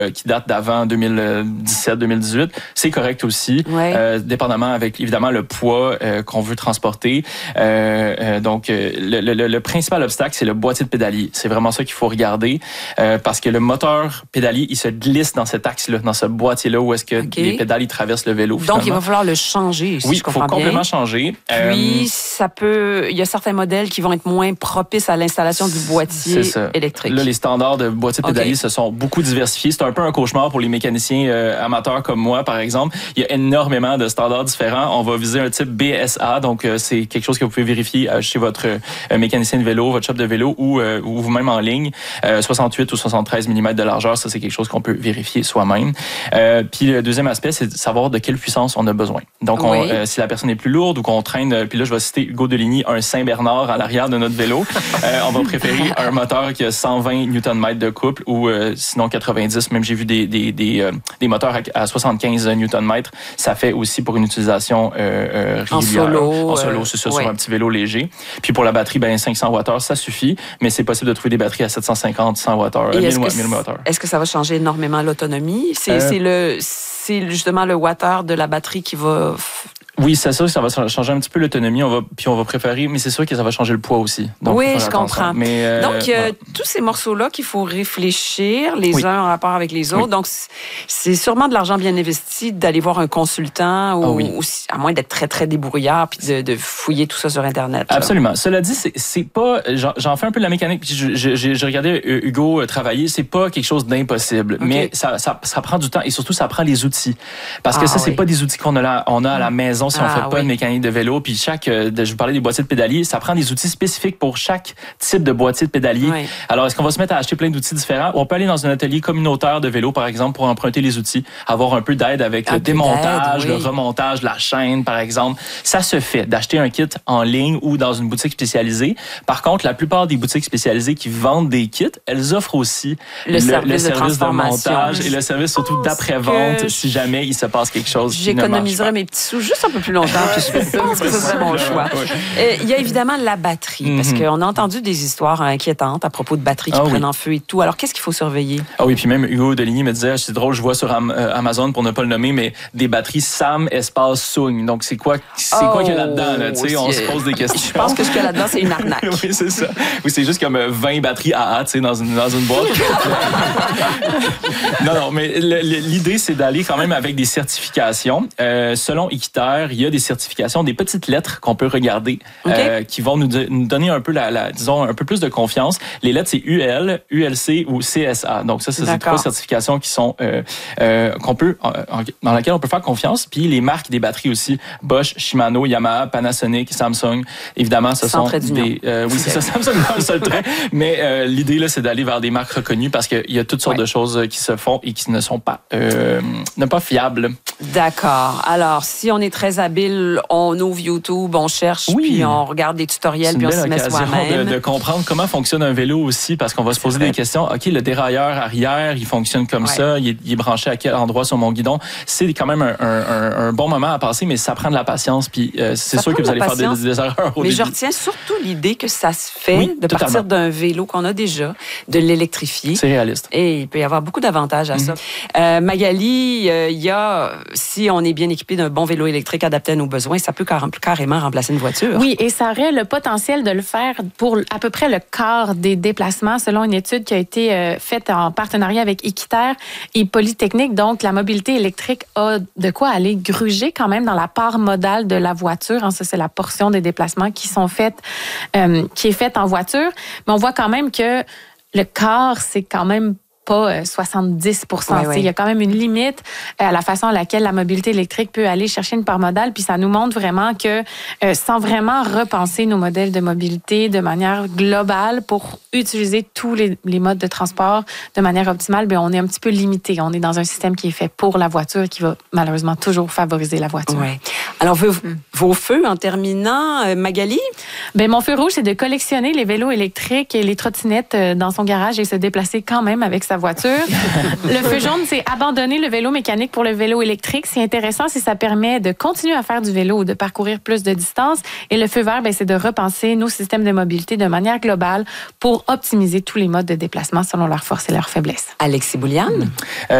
qui datent d'avant 2017-2018, c'est correct aussi, dépendamment avec évidemment le poids qu'on veut transporter. Donc, le principal obstacle, c'est le boîtier de pédalier. C'est vraiment ça qu'il faut regarder parce que le moteur pédalier, il se glisse dans cet axe-là, dans ce boîtier-là où est-ce que les pédales ils traversent le vélo. Donc, il va falloir le changer, si je comprends bien. Oui, il faut complètement changer. Puis, il y a certains modèles qui vont être moins propices à l'installation du boîtier électrique. Là, les standards de boîtier pédalier se sont beaucoup diversifiés. C'est un peu un cauchemar pour les mécaniciens amateurs comme moi, par exemple. Il y a énormément de standards différents. On va viser un type BSA, donc c'est quelque chose que vous pouvez vérifier chez votre mécanicien de vélo, votre shop de vélo ou vous-même en ligne. 68 ou 73 mm de largeur, ça c'est quelque chose qu'on peut vérifier soi-même. Puis le deuxième aspect, c'est de savoir de quelle puissance on a besoin. Donc, si la personne est plus lourde ou qu'on traîne, puis là je vais citer Hugo Deligny, un Saint-Bernard à l'arrière de notre vélo, on va préférer un moteur qui a 120 Nm de couple ou sinon 90. Même j'ai vu des moteurs à 75 Nm. Ça fait aussi pour une utilisation régulière. En solo, c'est ça, sur un petit vélo léger. Puis pour la batterie, 500 Wh, ça suffit. Mais c'est possible de trouver des batteries à 750, 100 Wh, 1000 Wh. Est-ce que ça va changer énormément l'autonomie? C'est justement le wattheure de la batterie qui va... Oui, c'est sûr que ça va changer un petit peu l'autonomie. On va préférer, mais c'est sûr que ça va changer le poids aussi. Donc, oui, je comprends. Mais, donc, tous ces morceaux-là qu'il faut réfléchir, les uns en rapport avec les autres. Donc, c'est sûrement de l'argent bien investi d'aller voir un consultant ou à moins d'être très, très débrouillard puis de fouiller tout ça sur Internet. Là. Absolument. Cela dit, c'est pas... J'en fais un peu de la mécanique. Puis j'ai regardé Hugo travailler. C'est pas quelque chose d'impossible. Mais ça prend du temps et surtout, ça prend les outils. Parce que c'est pas des outils qu'on a à la maison si on fait pas de mécanique de vélo. Puis je vous parlais des boîtiers de pédalier, ça prend des outils spécifiques pour chaque type de boîtier de pédalier. Oui. Alors, est-ce qu'on va se mettre à acheter plein d'outils différents? On peut aller dans un atelier communautaire de vélo, par exemple, pour emprunter les outils, avoir un peu d'aide avec le démontage, le remontage de la chaîne, par exemple. Ça se fait d'acheter un kit en ligne ou dans une boutique spécialisée. Par contre, la plupart des boutiques spécialisées qui vendent des kits, elles offrent aussi le service de montage et le service surtout d'après-vente si jamais il se passe quelque chose qui ne marche pas. J'économiserais mes petits sous juste un peu plus longtemps que je fais ça, parce que ce serait mon choix. Il y a évidemment la batterie, parce qu'on a entendu des histoires inquiétantes à propos de batteries qui prennent en feu et tout. Alors, qu'est-ce qu'il faut surveiller? Ah oui, puis même Hugo Deligny me disait, c'est drôle, je vois sur Amazon, pour ne pas le nommer, mais des batteries SAM espace Sung. Donc, c'est quoi qu'il y a là-dedans? Là, on se pose des questions. Je pense que ce qu'il y a là-dedans, c'est une arnaque. Oui, c'est ça. Oui, c'est juste comme 20 batteries AA, dans une boîte. Non, mais l'idée, c'est d'aller quand même avec des certifications. Selon Équiterre, il y a des certifications, des petites lettres qu'on peut regarder qui vont nous donner un peu disons un peu plus de confiance. Les lettres, c'est UL, ULC ou CSA. Donc ça, c'est ces trois certifications qui sont dans laquelle on peut faire confiance. Puis les marques des batteries aussi, Bosch, Shimano, Yamaha, Panasonic, Samsung. Évidemment, ce sont des... oui, c'est ça, Samsung dans le seul trait. Mais l'idée, là, c'est d'aller vers des marques reconnues parce qu'il y a toutes sortes de choses qui se font et qui ne sont pas fiables. D'accord. Alors, si on est très habile, on ouvre YouTube, on cherche, puis on regarde des tutoriels, puis on s'y met soi-même. De comprendre comment fonctionne un vélo aussi, parce qu'on va se poser des questions. OK, le dérailleur arrière, il fonctionne comme ça, il est branché à quel endroit sur mon guidon. C'est quand même un bon moment à passer, mais ça prend de la patience, puis c'est sûr que vous allez faire des erreurs au début. Mais je retiens surtout l'idée que ça se fait de partir d'un vélo qu'on a déjà, de l'électrifier. C'est réaliste. Et il peut y avoir beaucoup d'avantages à ça. Magali, il y a, si on est bien équipé d'un bon vélo électrique adapté à nos besoins, ça peut carrément remplacer une voiture. Oui, et ça aurait le potentiel de le faire pour à peu près le quart des déplacements, selon une étude qui a été faite en partenariat avec Équiterre et Polytechnique. Donc, la mobilité électrique a de quoi aller gruger quand même dans la part modale de la voiture. Ça, c'est la portion des déplacements qui est faite en voiture. Mais on voit quand même que le quart, c'est quand même pas 70 %. Il y a quand même une limite à la façon à laquelle la mobilité électrique peut aller chercher une part modale. Puis ça nous montre vraiment que sans vraiment repenser nos modèles de mobilité de manière globale pour utiliser tous les modes de transport de manière optimale, bien, on est un petit peu limité. On est dans un système qui est fait pour la voiture qui va malheureusement toujours favoriser la voiture. Ouais. Alors, vos feux en terminant, Magali? Bien, mon feu rouge, c'est de collectionner les vélos électriques et les trottinettes dans son garage et se déplacer quand même avec sa voiture. Le feu jaune, c'est abandonner le vélo mécanique pour le vélo électrique. C'est intéressant si ça permet de continuer à faire du vélo ou de parcourir plus de distance. Et le feu vert, c'est de repenser nos systèmes de mobilité de manière globale pour optimiser tous les modes de déplacement selon leurs forces et leurs faiblesses. Alexis Bouliane?